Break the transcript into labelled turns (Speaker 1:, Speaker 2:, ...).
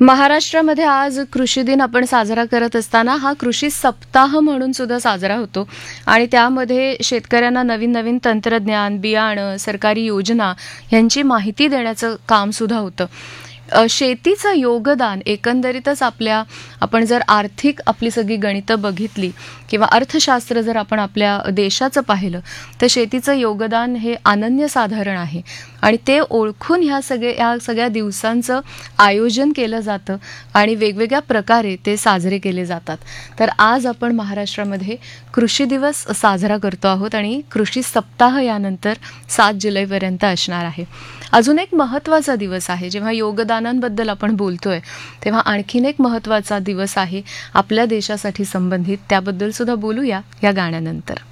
Speaker 1: महाराष्ट्रामध्ये आज कृषी दिन आपण साजरा करत असताना हा कृषी सप्ताह म्हणून सुद्धा साजरा होतो आणि त्यामध्ये शेतकऱ्यांना नवीन नवीन तंत्रज्ञान, बियाणं, सरकारी योजना यांची माहिती देण्याचं काम सुद्धा होतं. शेतीचं योगदान एकंदरीतच आपण जर आर्थिक आपली सगळी गणितं बघितली किंवा अर्थशास्त्र जर आपण आपल्या देशाचं पाहिलं तर शेतीचं योगदान हे अनन्यसाधारण आहे आणि ते ओळखून ह्या सगळ्या दिवसांचं आयोजन केलं जातं आणि वेगवेगळ्या प्रकारे ते साजरे केले जातात. तर आज आपण महाराष्ट्रामध्ये कृषी दिवस साजरा करतो आहोत आणि कृषी सप्ताह यानंतर 7 जुलैपर्यंत असणार आहे. अजून एक महत्त्वाचा दिवस आहे. जेव्हा योगदानांबद्दल आपण बोलतोय तेव्हा आणखीन एक महत्त्वाचा दिवस आहे आपल्या देशासाठी संबंधित. त्याबद्दल सुद्धा बोलूया या गाण्यानंतर.